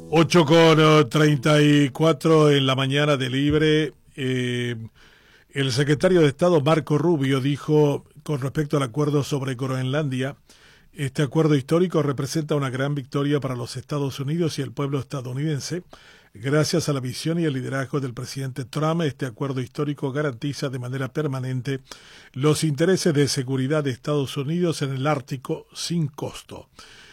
8:34 en la mañana de Libre. El secretario de Estado Marco Rubio dijo con respecto al acuerdo sobre Groenlandia: este acuerdo histórico representa una gran victoria para los Estados Unidos y el pueblo estadounidense. Gracias a la visión y el liderazgo del presidente Trump, este acuerdo histórico garantiza de manera permanente los intereses de seguridad de Estados Unidos en el Ártico sin costo.